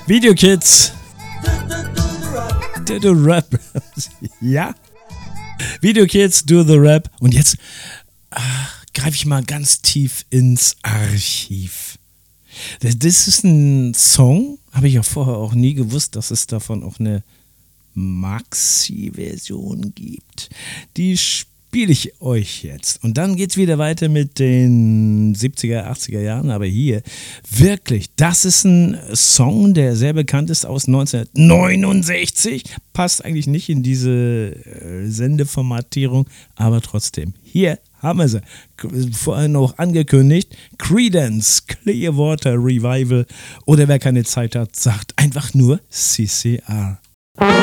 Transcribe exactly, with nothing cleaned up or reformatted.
Video Kids. Do the Rap. Ja. Video Kids, do the Rap. Und jetzt greife ich mal ganz tief ins Archiv. Das ist ein Song, habe ich ja vorher auch nie gewusst, dass es davon auch eine Maxi-Version gibt. Die spiele ich euch jetzt. Und dann geht es wieder weiter mit den siebziger, achtziger Jahren. Aber hier, wirklich, das ist ein Song, der sehr bekannt ist aus neunzehnhundertneunundsechzig. Passt eigentlich nicht in diese äh, Sendeformatierung, aber trotzdem. Hier haben wir sie. Vorhin noch angekündigt. Creedence Clearwater Revival. Oder wer keine Zeit hat, sagt einfach nur C C R.